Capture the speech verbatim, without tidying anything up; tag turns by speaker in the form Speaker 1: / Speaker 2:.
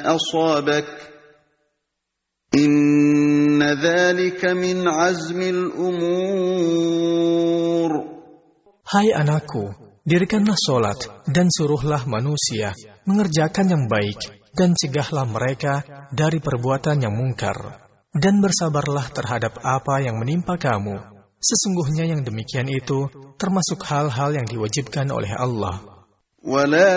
Speaker 1: أصابك إن ذلك من عزم الأمور.
Speaker 2: Hai anakku, dirikanlah solat dan suruhlah manusia mengerjakan yang baik dan cegahlah mereka dari perbuatan yang mungkar. Dan bersabarlah terhadap apa yang menimpa kamu. Sesungguhnya yang demikian itu termasuk hal-hal yang diwajibkan oleh Allah.
Speaker 1: ولا